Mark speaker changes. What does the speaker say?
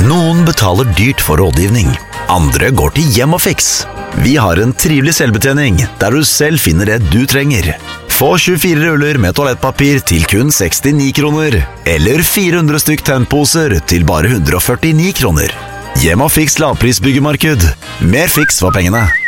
Speaker 1: Noen betaler dyrt for rådgivning. Andre går til Hjem og Fiks. Vi har en trivelig selvbetjening, der du selv finner det du trenger. Få 24 ruller med toalettpapir til kun 69 kroner, eller 400 stykk tennposer til bare 149 kroner. Hjem og Fiks lavprisbyggemarked. Mer fiks for pengene.